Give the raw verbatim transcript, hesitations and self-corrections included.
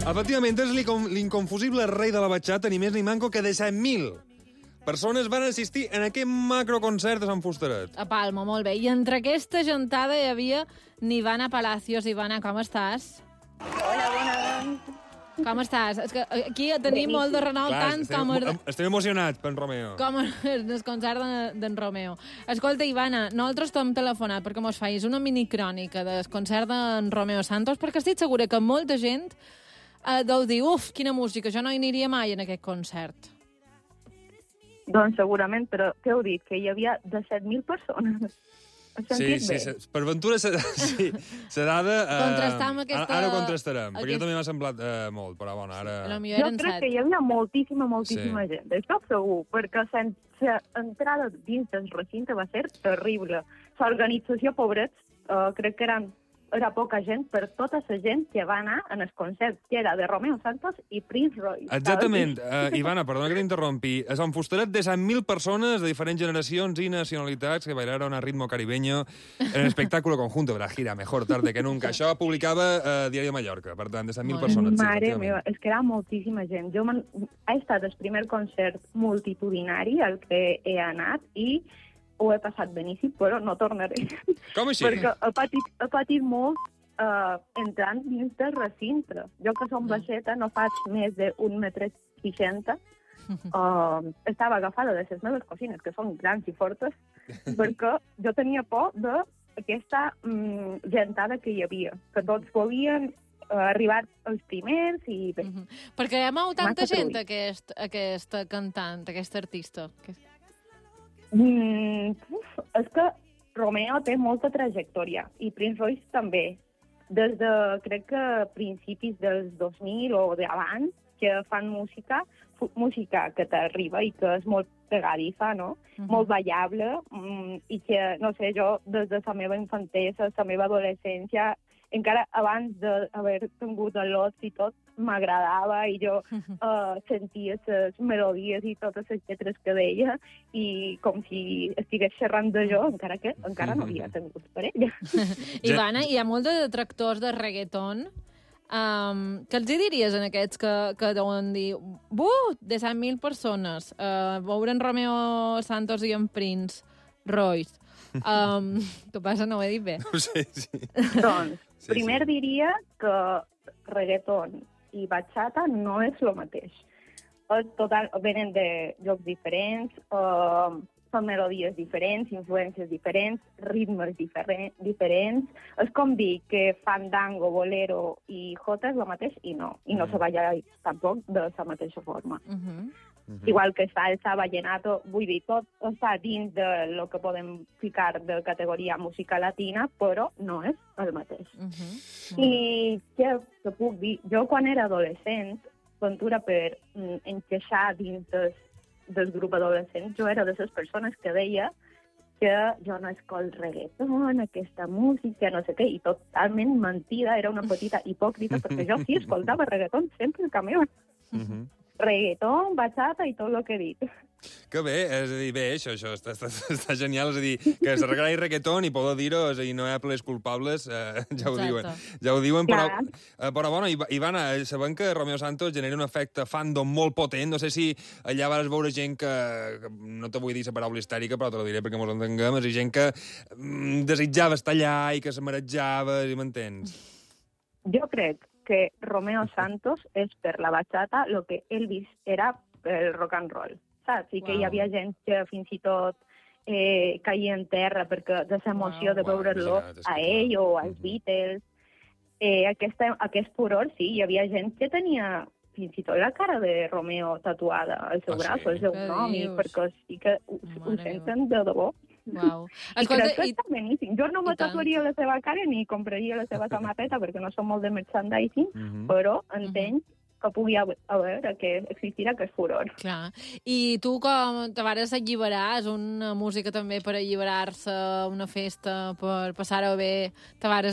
Efectivament, és l'inconfusible rei de la batxata, ni més ni manco que disset mil persones van assistir en aquest macroconcert de Sant Fusteret. A Palma, molt bé. I entre aquesta gentada hi havia Nivana Palacios. Ivana, com estàs? Hola, bona. Com estàs? És que aquí tenim molt de renou, Clar, tant estem, com... El... estem emocionats per en Romeo. Com en el concert d'en Romeo. Escolta, Ivana, nosaltres t'hem telefonat perquè mos facis una minicrònica del concert d'en Romeo Santos, perquè estic segura que molta gent eh, deu dir, uf, quina música, jo no hi aniria mai en aquest concert. Doncs segurament, però què heu dit? Que hi havia disset mil persones. Sí, sí, sí, per ventura sí, la dada... Eh, Contrastar amb aquesta... Ara, ara ho contrastarem, aquest... perquè jo també m'ha semblat eh, molt, però bueno, ara... Jo crec que hi havia moltíssima, moltíssima sí. gent, això segur, perquè sense entrada dins del recinte va ser terrible. L'organització, pobrets, eh, crec que eren... era poca gent per tota la gent que va anar en el concert, que era de Romeo Santos i Prince Royce. Exactament. Uh, Ivana, perdona que t'interrompi. A Sant Fusteret, de cent mil persones de diferents generacions i nacionalitats que bailaron a ritmo caribeño en el espectáculo conjunto de la gira Mejor tarde que nunca. Això publicava uh, Diari de Mallorca, per tant, de cent mil persones. Mare sí, meva, és que era moltíssima gent. Jo ha estat el primer concert multitudinari al que he anat i ho he passat beníssim, però no tornaré. Com així? Perquè he patit, he patit molt uh, entrant dins del recinte. Jo, que som baixeta, no faig més d'un metre seixanta. Uh, estava agafada de les meves cosines, que són grans i fortes, perquè jo tenia por d'aquesta um, gentada que hi havia, que tots volien uh, arribar els primers i bé. Uh -huh. Perquè hi ha molt tanta gent, aquest, aquesta cantant, aquesta artista. Que... Mm, uf, és que Romeo té molta trajectòria i Prince Royce també. Des de, crec que principis dels dos mil o d'abans, que fan música, música que t'arriba i que és molt pegadiza, no? Uh-huh. Molt ballable, mm, i que, no sé, jo, des de la meva infantesa, la meva adolescència, encara abans d'haver tingut lots i tot, m'agradava i jo uh, sentia les melodies i totes les lletres que deia i com si estigués xerrant de jo, encara que encara no havia tingut parella. Ivana, hi ha molt de detractors de reggaeton. Um, què els hi diries en aquests que, que deuen dir buh, de cent mil persones, uh, veure en Romeo Santos i en Prince Royce. Um, què passa? No ho he dit bé? No sé, sí. Doncs, sí, primer sí. diria que reggaeton i bachata no és el mateix. Total, venen de llocs diferents, uh, són melodies diferents, influències diferents, ritmes diferent, diferents. És com dir que fandango, bolero i jota és el mateix i no. I no mm. se balla tampoc de la mateixa forma. Uh -huh. Uh-huh. Igual que salsa, vallenato, vull dir, tot està dins de lo que podem ficar de categoria música latina, però no és el mateix. Uh-huh. I què te puc dir? Jo, quan era adolescent, ventura per mm, encaixar dins des, del grup adolescent, jo era de les persones que deia que jo no escolto reggaeton, aquesta música, no sé què, i totalment mentida, era una petita hipòcrita, perquè jo sí escoltava reggaeton sempre que meva. Uh-huh. Reggaeton, bachata i tot el que he dit. Que bé, és a dir, bé, això, això està, està, està genial, és a dir, que s'arregla reggaeton i poder dir-ho, és a dir, no hi ha ples culpables, eh, ja ho diuen. Ja ho diuen, però, eh, però bueno, Ivana, sabem que Romeo Santos genera un efecte fandom molt potent, no sé si allà vas veure gent que, que no te vull dir la paraula histèrica, però te la diré perquè mos entenguem, és a dir, gent que mm, desitjava estar allà i que se marejava, i m'entens? Jo crec que Romeo Santos és per la bachata el que Elvis era per el rock and roll, saps? I que wow. hi havia gent que fins i tot eh, caia en terra perquè de l'emoció wow. de veure-lo wow, a ell o als Beatles. Eh, aquesta, aquest furor, sí, hi havia gent que tenia fins i tot la cara de Romeo tatuada al seu ah, braç, sí? El seu nom, i perquè sí que ho, ho senten de debò. Wow. I Escolta, crec que i... està beníssim. Jo no me tatuaria la seva cara ni compraria la seva samarreta perquè no som molt de merchandising, uh -huh. però entenc uh -huh. que pugui haver, que existirà aquest furor. Clar. I tu, com te vares alliberar, és una música també per alliberar-se, una festa, per passar-ho bé, te vares